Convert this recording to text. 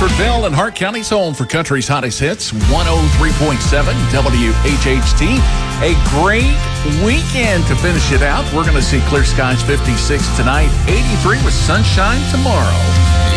Bedfordville and Hart County's home for country's hottest hits, 103.7 WHHT. A great weekend to finish it out. We're going to see clear skies, 56 tonight, 83 with sunshine tomorrow.